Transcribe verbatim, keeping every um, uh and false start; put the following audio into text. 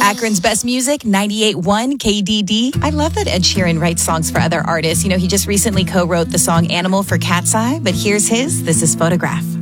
Akron's best music, ninety-eight point one K D D. I love that Ed Sheeran writes songs for other artists. You know, he just recently co-wrote the song Animal for Cat's Eye, but here's his. This is Photograph.